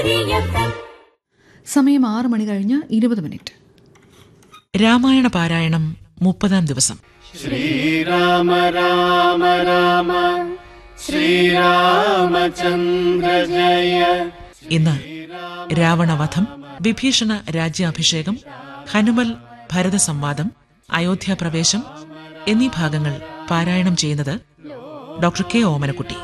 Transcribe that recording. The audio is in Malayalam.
സമയം 6:20. രാമായണ പാരായണം 30-ാം ദിവസം. ശ്രീരാമ രാമ രാമ ശ്രീരാമചന്ദ്ര ജയ. ഇന്ന് രാവണവധം, വിഭീഷണ രാജ്യാഭിഷേകം, ഹനുമൽ ഭരത സംവാദം, അയോധ്യാപ്രവേശം എന്നീ ഭാഗങ്ങൾ പാരായണം ചെയ്യുന്നത് ഡോക്ടർ കെ ഓമനക്കുട്ടി.